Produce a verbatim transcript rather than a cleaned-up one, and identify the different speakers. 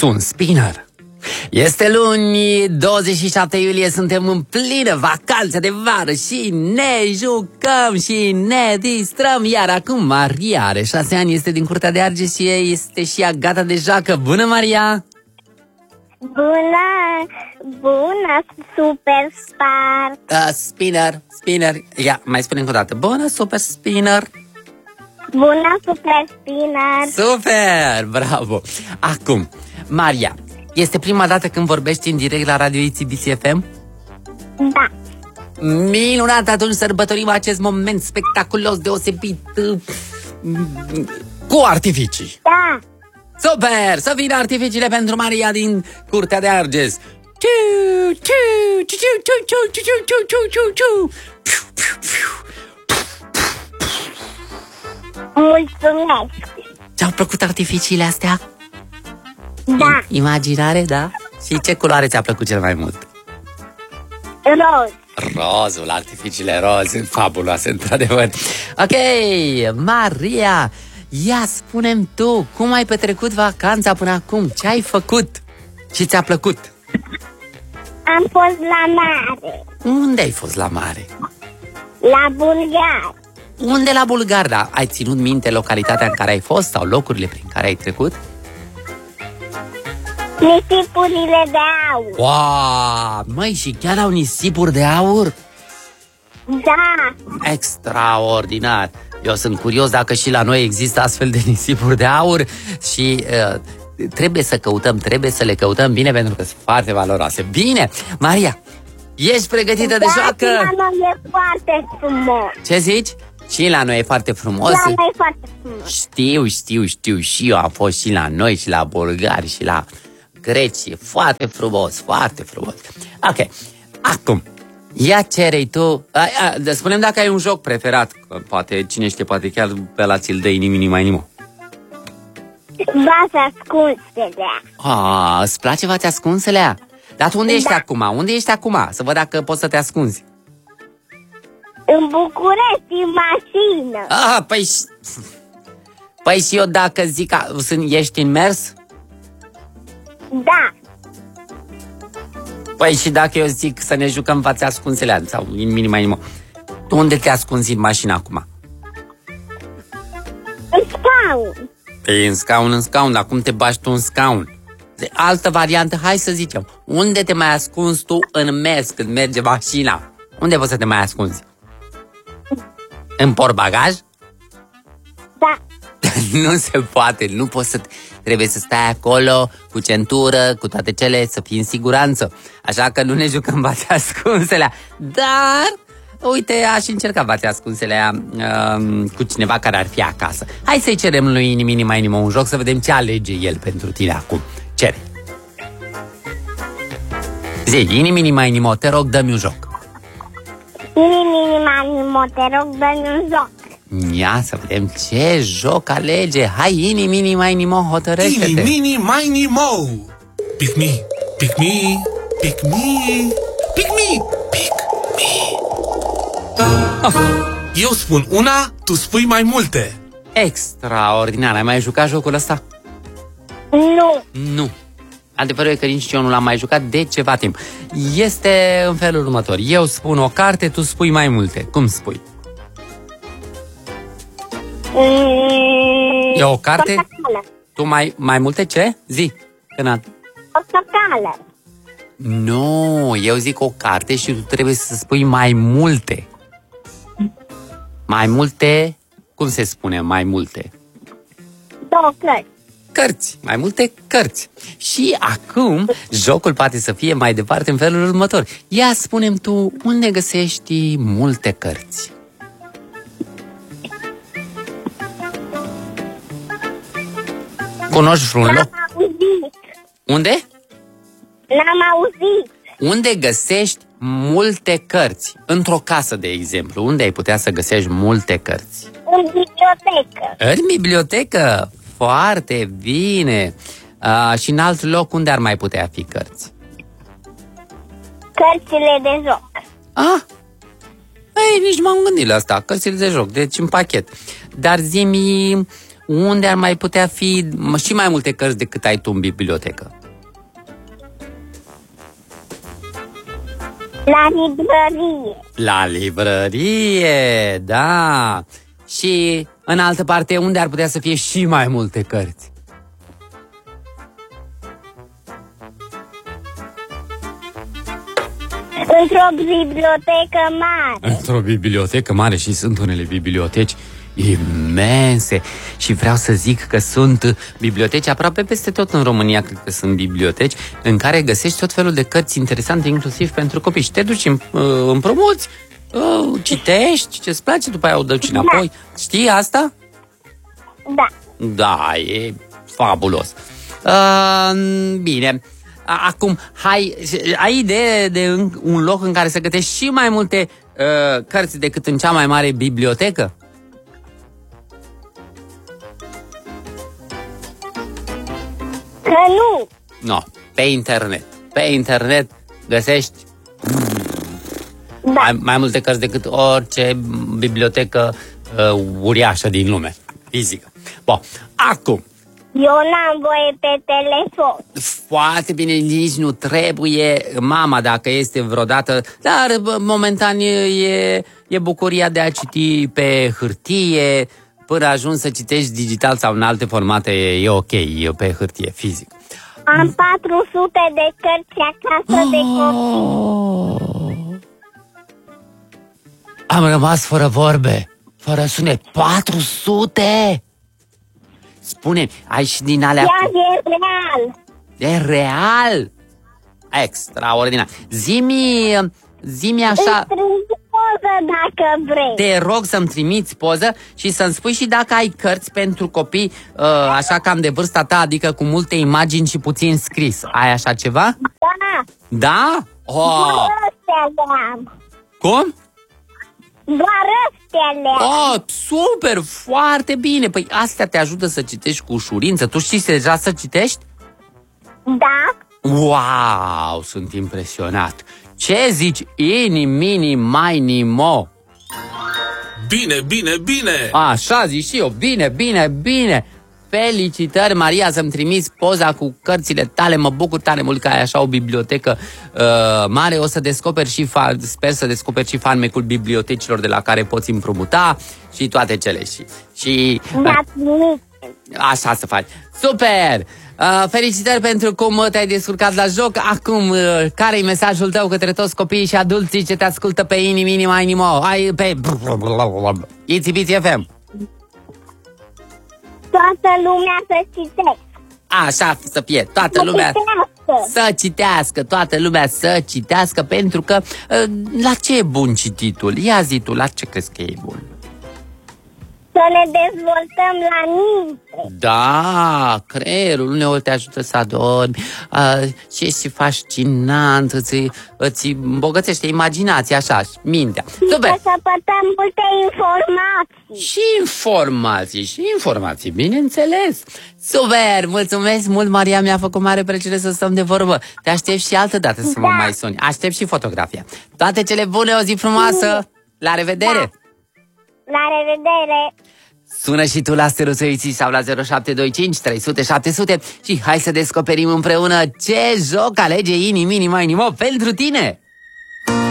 Speaker 1: Sunt spinner. Este luni, douăzeci și șapte iulie, suntem în plină vacanță de vară și ne jucăm și ne distrăm. Iar acum Maria are șase ani, este din Curtea de Argeș și este și ea gata de joacă. Bună, Maria!
Speaker 2: Bună, bună, super spar.
Speaker 1: Uh, spinner, spinner. Ia, mai spune încă o dată. Bună, super spinner.
Speaker 2: Bună, super spinner.
Speaker 1: Super, bravo. Acum, Maria, este prima dată când vorbești în direct la Radio I T B C F M?
Speaker 2: Da.
Speaker 1: Minunat, atunci sărbătorim acest moment spectaculos, deosebit, cu artificii.
Speaker 2: Da.
Speaker 1: Super, să vină artificiile pentru Maria din Curtea de Argeș.
Speaker 2: Mulțumesc.
Speaker 1: Ți-au plăcut artificiile astea?
Speaker 2: Da.
Speaker 1: Imaginare, da? Și ce culoare ți-a plăcut cel mai mult?
Speaker 2: Roz.
Speaker 1: Rozul, artificiile roz, sunt fabuloase, într-adevăr. Ok, Maria, ia spune-mi tu, cum ai petrecut vacanța până acum? Ce ai făcut și ți-a plăcut?
Speaker 2: Am fost la mare.
Speaker 1: Unde ai fost la mare?
Speaker 2: La Bulgar.
Speaker 1: Unde la Bulgar, da? Ai ținut minte localitatea în care ai fost sau locurile prin care ai trecut?
Speaker 2: Nisipurile de aur.
Speaker 1: Wow, măi, și chiar au nisipuri de aur?
Speaker 2: Da.
Speaker 1: Extraordinar! Eu sunt curios dacă și la noi există astfel de nisipuri de aur și uh, trebuie să căutăm, trebuie să le căutăm bine pentru că sunt foarte valoroase. Bine! Maria, ești pregătită de
Speaker 2: Da,
Speaker 1: joacă?
Speaker 2: la noi e foarte frumos.
Speaker 1: Ce zici? Și la noi e foarte frumos.
Speaker 2: La noi e foarte frumos.
Speaker 1: Știu, știu, știu, și eu am fost și la noi, și la bulgari, și la greci. E foarte frumos, foarte frumos. Ok, acum, ia ce-rei tu. Spune-mi dacă ai un joc preferat. Poate, cine știe, poate chiar pe la ți-l dă inimii mai nimic.
Speaker 2: V-ați ascunselea.
Speaker 1: Ah, îți place V-ați ascunselea? Dar tu unde ești
Speaker 2: Da.
Speaker 1: acum? Unde ești acum? Să văd dacă poți să te ascunzi.
Speaker 2: În București, în mașină.
Speaker 1: Ah, păi... Păi și eu dacă zic că ești în mers?
Speaker 2: Da.
Speaker 1: Păi și dacă eu zic să ne jucăm V-ați ascunselea sau în minima inimă, tu unde te ascunzi în mașină acum?
Speaker 2: În scaun.
Speaker 1: Păi în scaun, în scaun, dar cum te bași tu în scaun? De altă variantă, hai să zicem, unde te mai ascunzi tu în mers când merge mașina? Unde poți să te mai ascunzi? În portbagaj?
Speaker 2: Da.
Speaker 1: Nu se poate, nu poți să... Trebuie să stai acolo, cu centură, cu toate cele, să fii în siguranță. Așa că nu ne jucăm V-ați ascunselea. Dar, uite, aș încerca V-ați ascunselea uh, cu cineva care ar fi acasă. Hai să-i cerem lui Inimini mai nimă un joc, să vedem ce alege el pentru tine acum. Cere. Zi, Inimini mai nimă, te rog, dă-mi un joc.
Speaker 2: Inimini manimo, te rog, dă-mi un joc.
Speaker 1: Ia să vedem ce joc alege. Hai, Inimini mai nimă, hotărăște-te.
Speaker 3: Ini, mini, mini, mo. Pick me, pick me, pick me, pick me, pick me. Ah, eu spun una, tu spui mai multe.
Speaker 1: Extraordinar, ai mai jucat jocul ăsta?
Speaker 2: Nu.
Speaker 1: Nu. Adevărul e că nici eu nu l-am mai jucat de ceva timp. Este în felul următor. Eu spun o carte, tu spui mai multe. Cum spui?
Speaker 2: Mm,
Speaker 1: E o carte?
Speaker 2: Portocală.
Speaker 1: Tu mai, mai multe ce? Zi. Până...
Speaker 2: Portocală.
Speaker 1: Nu, eu zic o carte și tu trebuie să spui mai multe. Mai multe... Cum se spune mai multe?
Speaker 2: Două cărți.
Speaker 1: Cărți, mai multe cărți. Și acum, jocul poate să fie mai departe în felul următor. Ia spune-mi tu, unde găsești multe cărți? Cunoști vreun loc?
Speaker 2: N-am auzit.
Speaker 1: Unde?
Speaker 2: N-am auzit.
Speaker 1: Unde găsești multe cărți? Într-o casă, de exemplu. Unde ai putea să găsești multe cărți?
Speaker 2: În bibliotecă.
Speaker 1: În bibliotecă. Foarte bine. Uh, și în alt loc, unde ar mai putea fi cărți?
Speaker 2: Cărțile de joc.
Speaker 1: Ah, ei, nici m-am gândit la asta, cărțile de joc, deci în pachet. Dar zi-mi, unde ar mai putea fi și mai multe cărți decât ai tu în bibliotecă?
Speaker 2: La librărie.
Speaker 1: La librărie, da. Și în altă parte, unde ar putea să fie și mai multe cărți?
Speaker 2: Într-o bibliotecă mare.
Speaker 1: Într-o bibliotecă mare, și sunt unele biblioteci imense. Și vreau să zic că sunt biblioteci aproape peste tot în România, cred că sunt biblioteci în care găsești tot felul de cărți interesante, inclusiv pentru copii. Și te duci, împrumuți, citești ce-ți place, după aia o dăci înapoi. Da. Știi asta?
Speaker 2: Da.
Speaker 1: Da, e fabulos. Uh, bine. Acum, hai, ai idee de un loc în care să gătești și mai multe uh, cărți decât în cea mai mare bibliotecă?
Speaker 2: Că nu.
Speaker 1: No, pe internet. Pe internet găsești
Speaker 2: Da.
Speaker 1: mai, mai multe cărți decât orice bibliotecă uh, uriașă din lume, fizică. Bun, acum.
Speaker 2: Eu n-am voie pe telefon.
Speaker 1: Foarte bine, nici nu trebuie. Mama, dacă este vreodată... Dar momentan e, e bucuria de a citi pe hârtie. Până ajungi să citești digital sau în alte formate, e ok, e pe hârtie, fizic.
Speaker 2: Am patru sute de cărți acasă oh. de copii.
Speaker 1: Am rămas fără vorbe, fără sunet. patru sute! Spune, ai și din alea...
Speaker 2: Chiar e real.
Speaker 1: E real? Extraordinar. Zi-mi, zi-mi așa...
Speaker 2: Îți trimit poză dacă vrei.
Speaker 1: Te rog să-mi trimiți poză și să-mi spui și dacă ai cărți pentru copii, uh, așa cam de vârsta ta, adică cu multe imagini și puțin scris. Ai așa ceva?
Speaker 2: Da.
Speaker 1: Da? Oh.
Speaker 2: Doar astea le-am.
Speaker 1: Cum?
Speaker 2: Doar astea le-am.
Speaker 1: Oh, super, foarte bine. Păi astea te ajută să citești cu ușurință. Tu știi deja să citești?
Speaker 2: Da.
Speaker 1: Wow, sunt impresionat. Ce zici, ini, mini, mai, mo?
Speaker 3: Bine, bine, bine!
Speaker 1: Așa zic și eu, bine, bine, bine. Felicitări, Maria, să-mi trimiți poza cu cărțile tale. Mă bucur tare mult că ai așa o bibliotecă uh, mare. O să descoperi și, fa- sper să descoperi și farmecul bibliotecilor de la care poți împrumuta și toate cele. Și, și
Speaker 2: Da,
Speaker 1: uh, așa să faci. Super! Uh, felicitări pentru cum te-ai descurcat la joc. Acum, uh, care e mesajul tău către toți copiii și adulții ce te ascultă pe Ini, Mini, Mai, Nimo? Ai pe Itsy Bitsy F M.
Speaker 2: Toată lumea să citească.
Speaker 1: Așa să fie, toată
Speaker 2: Să
Speaker 1: lumea
Speaker 2: citească.
Speaker 1: să citească, toată lumea să citească, pentru că uh, la ce e bun cititul? Ia zi tu, la ce crezi că e bun?
Speaker 2: Să ne dezvoltăm la minte.
Speaker 1: Da, creierul uneori te ajută să adormi, uh, și ești fascinant, îți, îți îmbogățește imaginația, așa, mintea.
Speaker 2: Și
Speaker 1: Super!
Speaker 2: să săpătăm multe informații.
Speaker 1: Și informații, și informații, bineînțeles. Super, mulțumesc mult, Maria, mi-a făcut mare plăcere să stăm de vorbă. Te aștept și altă dată să mă
Speaker 2: Da.
Speaker 1: mai suni. Aștept și fotografia. Toate cele bune, o zi frumoasă! La revedere!
Speaker 2: Da. La revedere!
Speaker 1: Sună și tu la Steluțăiții sau la zero șapte doi cinci trei sute șapte sute și hai să descoperim împreună ce joc alege Ini, Mini, Mai, Nimo pentru tine!